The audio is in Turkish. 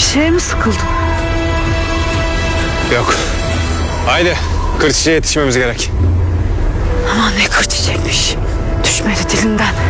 çiçeğe mi sıkıldın? Yok. Haydi kır çiçeğe yetişmemiz gerek. Aman ne kır çiçekmiş. Düşmedi dilinden.